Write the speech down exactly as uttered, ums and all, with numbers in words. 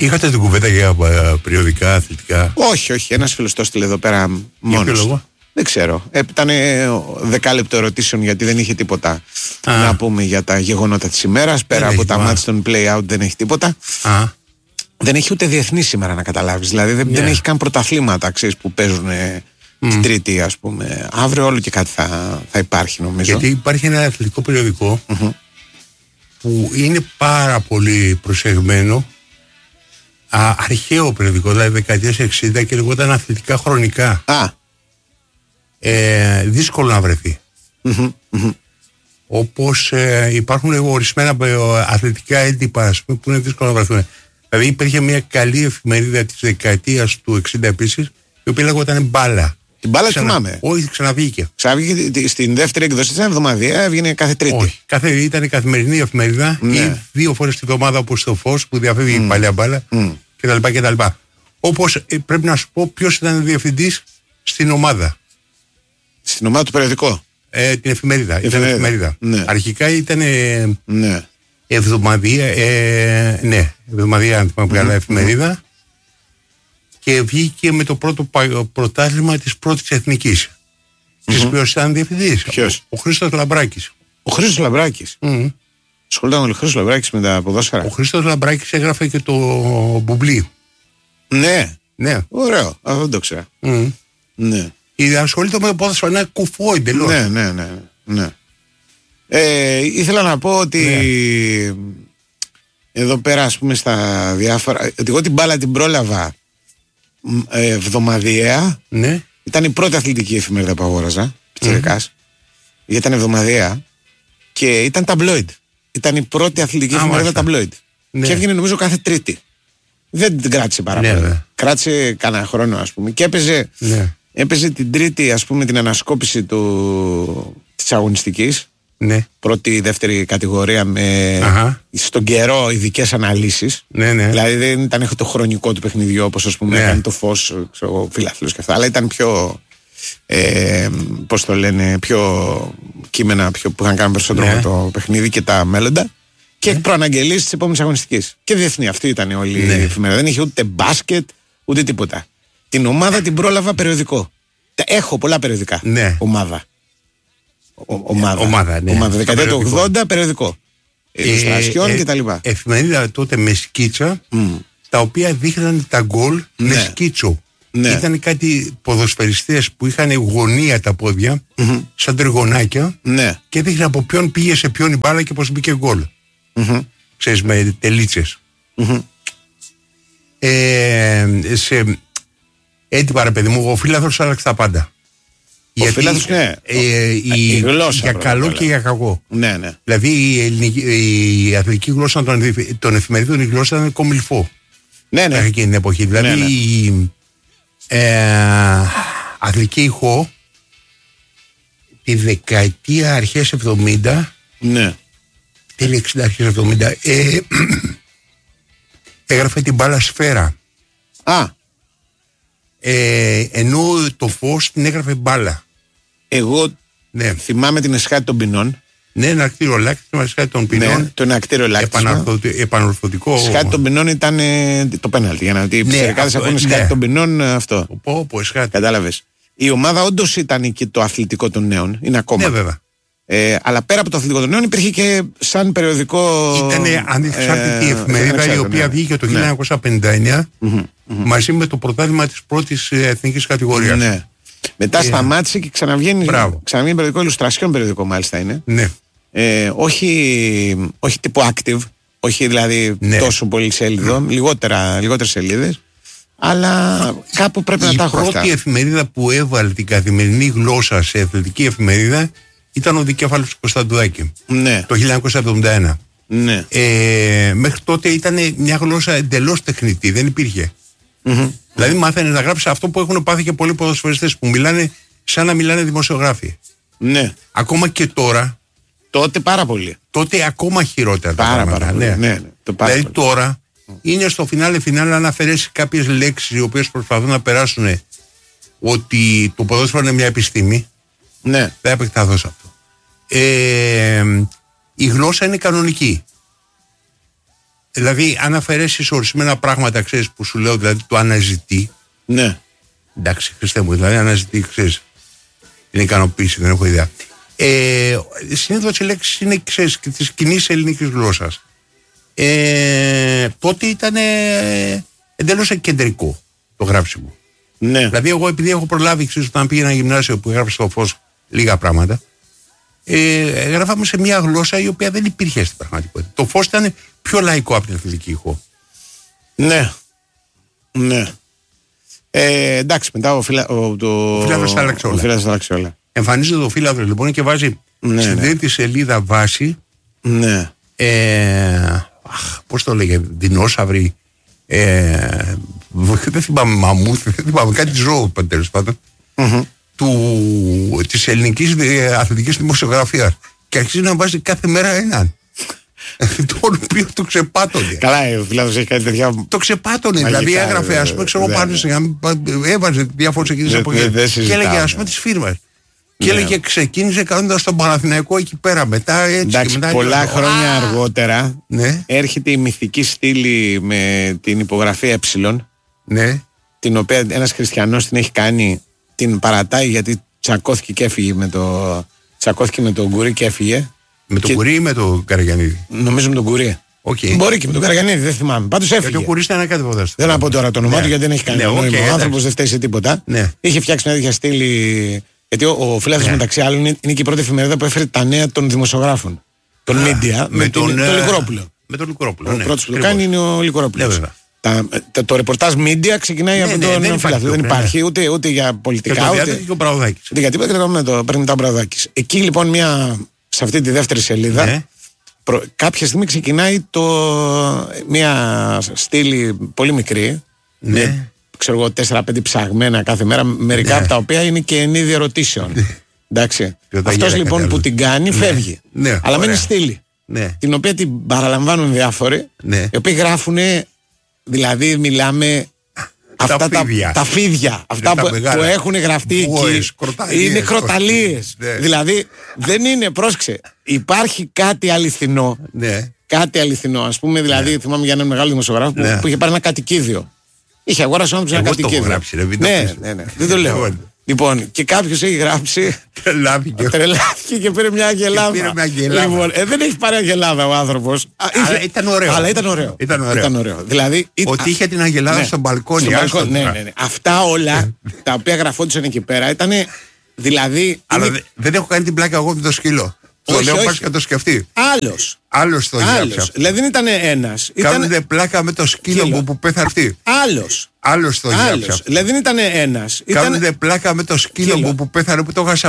Είχατε την κουβέντα για περιοδικά, αθλητικά? Όχι, όχι. Ένας φίλος το στείλε εδώ πέρα μόνος. Για ποιο λόγο? Δεν ξέρω. Ε, ήταν δεκάλεπτο ερωτήσεων γιατί δεν είχε τίποτα Α. να πούμε για τα γεγονότα της ημέρας. Πέρα από τα μάτς των play-out δεν έχει τίποτα. Α. Δεν έχει ούτε διεθνή σήμερα να καταλάβεις. Δηλαδή δεν, Yeah. δεν έχει καν πρωταθλήματα, ξέρεις, που παίζουν mm. την Τρίτη, ας πούμε. Αύριο όλο και κάτι θα, θα υπάρχει, νομίζω. Γιατί υπάρχει ένα αθλητικό περιοδικό mm-hmm. που είναι πάρα πολύ προσεγμένο. Α, αρχαίο περιοδικό, δηλαδή δεκαετίες εξήντα, και λεγόταν αθλητικά χρονικά. Α. Ε, δύσκολο να βρεθεί. Mm-hmm. Mm-hmm. Όπως ε, υπάρχουν ορισμένα αθλητικά έντυπα, ας πούμε, που είναι δύσκολο να βρεθούν. Δηλαδή υπήρχε μια καλή εφημερίδα της δεκαετίας του εξήντα επίσης, η οποία λέγονταν Μπάλα. Την Μπάλα Ξανα... θυμάμαι. Όχι, ξαναβγήκε. Ξαναβγήκε στην δεύτερη εκδοσή, ήταν εβδομαδιαία, έβγαινε κάθε Τρίτη. Όχι. Κάθε, ήταν η καθημερινή εφημερίδα, ναι. ή δύο φορές την εβδομάδα, όπως στο Φως που διαφεύγει mm. η παλιά Μπάλα mm. κτλ. κτλ. Όπως ε, πρέπει να σου πω ποιος ήταν διευθυντής στην ομάδα. Στην ομάδα του περιοδικού. Ε, την εφημερίδα. Ήταν εφημερίδα. Ναι. Αρχικά ήταν. Ε, ναι. Εβδομαδία, ε, ναι, εβδομαδία αν θυμάμαι καλά, εφημερίδα, mm-hmm. και βγήκε με το πρώτο πρωτάθλημα της πρώτης εθνικής. Mm-hmm. Της οποίας ήταν διευθυντής. Ποιος? Ο, ο Χρήστος Λαμπράκης. Ο Χρήστος Λαμπράκης. Mm-hmm. Σχολταν ο Χρήστος Λαμπράκης με τα ποδόσφαιρα. Ο Χρήστος Λαμπράκης έγραφε και το μπουμπλί. Ναι. Ναι. Ωραίο. Αυτό δεν το ξέρα. Mm-hmm. Ναι. Η ασχολείται με το ποδόσφαιρο, ένα κουφό εντελώς. Ναι, ναι, ναι, ναι. Ε, ήθελα να πω ότι ναι. εδώ πέρα, ας πούμε, στα διάφορα, ότι εγώ την μπάλα την πρόλαβα ε, εβδομαδιαία. Ναι. Ήταν η πρώτη αθλητική εφημερίδα που αγόραζα, πιτσιρικάς, mm-hmm. γιατί ήταν εβδομαδιαία και ήταν ταμπλόιντ. Ήταν η πρώτη αθλητική εφημερίδα ταμπλόιντ. Ναι. Και έβγαινε νομίζω κάθε Τρίτη. Δεν την κράτησε πάρα πολύ. Ναι, κράτησε κανένα χρόνο, ας πούμε, και έπαιζε, ναι. έπαιζε την Τρίτη, ας πούμε, την ανασκόπηση του, της αγωνιστικής. Ναι. Πρώτη, δεύτερη κατηγορία με uh-huh. στον καιρό ειδικές αναλύσεις. Ναι, ναι. Δηλαδή δεν ήταν το χρονικό του παιχνιδιού όπως, ας πούμε, ναι. έκανε το Φως, ο Φιλάθλος και αυτά, αλλά ήταν πιο ε, πώς το λένε, πιο κείμενα πιο, που είχαν κάνει περισσότερο ναι. με το παιχνίδι και τα μέλλοντα και ναι. προαναγγελίες της επόμενης αγωνιστικής. Και διεθνή, αυτή ήταν όλη ναι. η εφημερίδα. Δεν είχε ούτε μπάσκετ ούτε τίποτα. Την ομάδα την πρόλαβα περιοδικό. Έχω πολλά περιοδικά. Ναι. Ομάδα. Ο, ομάδα. Ομάδα, ναι. Ομάδα, δεκαετία του ογδόντα, περιοδικό. Ιλουστρασιόν ε, και τα λοιπά. Εφημερίδα τότε με σκίτσα, mm. τα οποία δείχναν τα γκολ ναι. με σκίτσο. Ναι. Ήταν κάτι ποδοσφαιριστές που είχαν γωνία τα πόδια, mm-hmm. σαν τριγωνάκια, ναι. και δείχναν από ποιον πήγε σε ποιον η μπάλα και πώς μπήκε γκολ. Mm-hmm. Ξέρεις, με τελίτσες. Mm-hmm. Ε, σε έντυπα, ρε παιδί μου, ο Φίλαθρος άλλαξε τα πάντα. Ο Φίλαθρος, ναι. Ε, η, η γλώσσα, για καλό και για κακό. Ναι, ναι. Δηλαδή η, ελληνική, η αθλητική γλώσσα των, των εφημερίδων, η γλώσσα ήταν κομιλφό. Ναι, ναι. Εκείνη την εποχή. Δηλαδή ναι, ναι. η ε, αθλητική ηχό τη δεκαετία αρχές εβδομήντα, ναι. τέλη εξήντα αρχές εβδομήντα, ε, έγραφε την μπάλα σφαίρα. Α. Ε, ενώ το Φως την έγραφε μπάλα. Εγώ ναι. θυμάμαι την Εσχάτη των Ποινών. Ναι, ένα κτηρολάκι την Εσχάτη των Ποινών. Ναι, το ένα κτηρολάκι. Επανορθωτικό. Εσχάτη των Ποινών ήταν ε, το πέναλτι. Για να δει οι ψηφιακάδες ακούνε Εσχάτη ναι. των Ποινών, αυτό. Πω, πω, Εσχάτη. Κατάλαβες. Η ομάδα όντως ήταν και το αθλητικό των νέων. Είναι ακόμα. Ναι, βέβαια. Ε, αλλά πέρα από το αθλητικό των νέων υπήρχε και σαν περιοδικό. Ήταν ανεξάρτητη ε, εφημερίδα η οποία ναι. βγήκε το χίλια εννιακόσια πενήντα εννιά mm-hmm, mm-hmm. μαζί με το πρωτάθλημα της πρώτης εθνικής κατηγορίας. Ναι. Μετά yeah. σταμάτησε και ξαναβγαίνει. Ξαναβγαίνει περιοδικό, Ιλουστρασιόν περιοδικό μάλιστα είναι. Ναι. Ε, όχι, όχι τύπου active, όχι δηλαδή ναι. τόσο πολύ σέλιδο, mm. λιγότερα, λιγότερες σελίδες. Αλλά κάπου πρέπει η να τα έχω αυτά. Η πρώτη εφημερίδα που έβαλε την καθημερινή γλώσσα σε αθλητική εφημερίδα ήταν ο Δικέφαλος του Κωνσταντουδάκη. Ναι. Το χίλια εννιακόσια εβδομήντα ένα. Ναι. Ε, μέχρι τότε ήταν μια γλώσσα εντελώς τεχνητή, δεν υπήρχε. Mm-hmm. Δηλαδή μάθανε να γράψει αυτό που έχουν πάθει και πολλοί ποδοσφαιριστές που μιλάνε σαν να μιλάνε δημοσιογράφοι. Ναι. Ακόμα και τώρα. Τότε πάρα πολύ. Τότε ακόμα χειρότερα. Πάρα, πάρα πολύ. Ναι. Ναι, ναι. Το πάρα δηλαδή πολύ. τώρα mm. είναι στο φινάλε φινάλε να αφαιρέσει κάποιες λέξεις οι οποίες προσπαθούν να περάσουν ότι το ποδόσφαιρο είναι μια επιστήμη. Ναι. Δεν επεκταθώ σε αυτό. Ε, η γλώσσα είναι κανονική. Δηλαδή, αν αφαιρέσεις ορισμένα πράγματα, ξέρεις, που σου λέω, δηλαδή το αναζητεί. Ναι. Εντάξει, Χριστέ μου, δηλαδή αναζητεί, ξέρεις. Είναι ικανοποίηση, δεν έχω ιδέα. Ε, συνήθως οι λέξεις είναι, ξέρεις, της κοινής ελληνικής γλώσσας. Ε, τότε ήταν ε, εντελώς κεντρικό το γράψιμο. Ναι. Δηλαδή, εγώ επειδή έχω προλάβει, ξέρεις, όταν πήγαινα γυμνάσιο που έγραψε στο Φως λίγα πράγματα, ε, γράφαμε σε μια γλώσσα η οποία δεν υπήρχε στην πραγματικότητα. Το Φως ήταν πιο λαϊκό από την Αθλητική Ηχό. Ναι. Ναι. Ε, εντάξει, μετά ο, φύλα, ο, το... ο Φύλαδρος άλλαξε όλα. Εμφανίζεται ο Φύλαδρος λοιπόν και βάζει ναι, στην ναι. τρίτη σελίδα βάση. Ναι. Ε, αχ, πώς το λέγε, δεινόσαυροι. Ε, δεν θυμάμαι μαμούθ, δεν θυμάμαι κάτι ζώο τέλος πάντων. Mm-hmm. Του, της ελληνικής αθλητικής δημοσιογραφίας. Και αρχίζει να βάζει κάθε μέρα έναν. Τον οποίο το ξεπάτωνε. Καλά, ο Φύλαδρος έχει κάτι τέτοια. Το ξεπάτωνε. Δηλαδή έγραφε, α πούμε, ξέρω πάνω σε. Έβαζε διάφορες εκείνες εποχές. Και έλεγε, α πούμε, τις φίρμες. Και έλεγε, ξεκίνησε κάνοντας τον Παναθηναϊκό εκεί πέρα. Μετά έτσι. Εντάξει, μετά πολλά έτσι, χρόνια α, αργότερα ναι. έρχεται η μυθική στήλη με την υπογραφή Ε. Ναι. Την οποία ένας χριστιανός την έχει κάνει, την παρατάει γιατί τσακώθηκε και έφυγε με το. Τσακώθηκε με τον Κουρί και έφυγε. Με τον και... Κουρί ή με τον Καραγιαννίδη? Νομίζω με τον Κουρί. Okay. Μπορεί και με τον Καραγιαννίδη, δεν θυμάμαι. Πάντως έφυγε. Γιατί ο Κουρί ήταν κάτι ποδόσφαιρο. Δεν να πω τώρα το όνομά του, ναι. γιατί δεν έχει κάνει. Ναι, νόημα. okay, ο άνθρωπος δεν φταίει σε τίποτα. Ναι. Είχε φτιάξει μια τέτοια στήλη. Γιατί ο, ο Φύλαδρος, ναι. μεταξύ άλλων είναι, είναι και η πρώτη εφημερίδα που έφερε τα νέα των δημοσιογράφων. Των media. Με, με τον, τον Λικορόπουλο. Με τον Λικορόπουλο. Ο ναι, πρώτος που το κάνει είναι ο Λικορόπουλος. Ναι, τα, το, το ρεπορτάζ media ξεκινάει ναι, από ναι, τον ναι, Φύλαδρο. Δεν υπάρχει ναι. ούτε, ούτε για πολιτικά. Και ούτε, και ο Μπραουδάκης. Ούτε για τίποτα και το, το παίρνει μετά ο Μπραουδάκης. Εκεί λοιπόν μια, σε αυτή τη δεύτερη σελίδα. Ναι. Προ, κάποια στιγμή ξεκινάει το, μια στήλη πολύ μικρή. Ναι. Με, ξέρω εγώ, τέσσερα πέντε ψαγμένα κάθε μέρα, μερικά ναι. από τα οποία είναι και εν είδη ερωτήσεων. Εντάξει. Αυτός λοιπόν που την κάνει ναι. φεύγει. Ναι. Αλλά μένει στήλη. Ναι. Την οποία την παραλαμβάνουν διάφοροι, ναι. οι οποίοι γράφουν, δηλαδή μιλάμε. Αυτά τα φίδια, τα, τα φίδια αυτά που, που έχουν γραφτεί Βουές, εκεί κροταλίες, είναι κροταλίες ναι. Δηλαδή δεν είναι, πρόσεξε, υπάρχει κάτι αληθινό ναι. κάτι αληθινό, ας πούμε, δηλαδή ναι. θυμάμαι για έναν μεγάλο δημοσιογράφο που, ναι. που είχε πάρει ένα κατοικίδιο. Είχε αγοράσει όμως ένα κατοικίδιο. Εγώ το έχω γράψει, ρε, ναι, ναι, ναι, δεν το λέω. Λοιπόν, και κάποιος έχει γράψει. Τρελάθηκε. Τρελάθηκε και πήρε μια αγελάδα. Πήρε μια αγελάδα. Λοιπόν, ε, δεν έχει πάρει αγελάδα ο άνθρωπος. Αλλά ήταν ωραίο. Αλλά ήταν ωραίο. Ήταν ωραίο. Ήταν ωραίο. Δηλαδή, ότι είχε την αγελάδα ναι, στο μπαλκόνι. Στο μπαλκόνι ναι, ναι, ναι. Αυτά όλα τα οποία γραφόντουσαν εκεί πέρα ήταν. Δηλαδή. Αλλά είναι... δεν έχω κάνει την πλάκα εγώ με το σκύλο. Το λέω πας και το σκεφτεί. Άλλος. Άλλος το γράψε. Δηλαδή δεν ήταν ένας. Κάνετε ήταν... πλάκα με το σκύλο μου που πέθανε αυτή. Άλλος. Άλλος το γράψε. Δηλαδή δεν ήταν ένας. Κάνετε πλάκα με το σκύλο μου που πέθανε που το είχα